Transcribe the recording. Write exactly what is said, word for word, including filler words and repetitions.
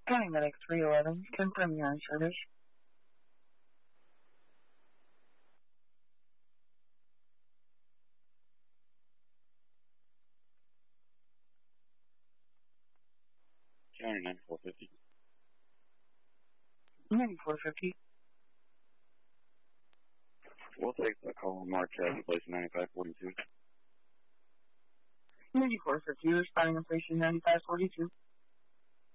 County Medic three eleven, confirm you're on service. County ninety-four fifty. ninety-four fifty. We'll take the call on Mark Chassis, place ninety-five forty-two. ninety-four fifty, responding to place ninety-five forty-two.